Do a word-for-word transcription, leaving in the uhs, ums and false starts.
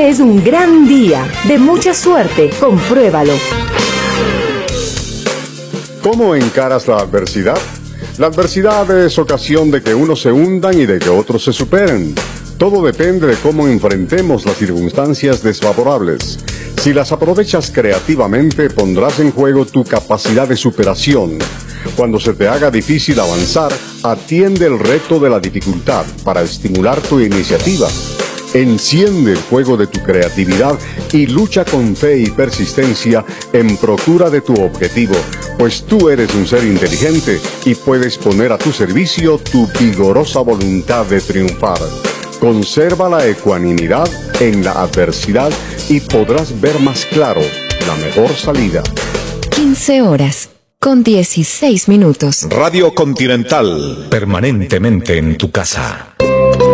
es un gran día, de mucha suerte, compruébalo. ¿Cómo encaras la adversidad? La adversidad es ocasión de que unos se hundan y de que otros se superen. Todo depende de cómo enfrentemos las circunstancias desfavorables. Si las aprovechas creativamente, pondrás en juego tu capacidad de superación. Cuando se te haga difícil avanzar, atiende el reto de la dificultad para estimular tu iniciativa. Enciende el fuego de tu creatividad y lucha con fe y persistencia en procura de tu objetivo, pues tú eres un ser inteligente y puedes poner a tu servicio tu vigorosa voluntad de triunfar. Conserva la ecuanimidad en la adversidad y podrás ver más claro la mejor salida. quince horas con dieciséis minutos. Radio Continental, permanentemente en tu casa.